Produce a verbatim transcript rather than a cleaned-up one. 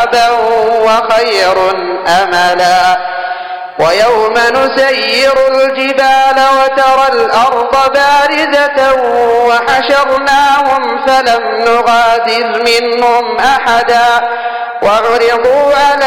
ثوابا وخير أملا. ويوم نسير الجبال وترى الأرض بارزة وحشرناهم فلم نغادر منهم أحدا وعرضوا على